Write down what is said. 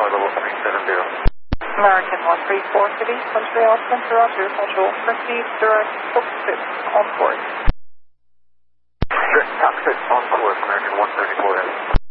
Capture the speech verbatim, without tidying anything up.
flight level three seven zero. American one three four City, Montreal Center, Roger, module, proceed direct, cockpit, on board. Direct cockpit on course, American one thirty-four.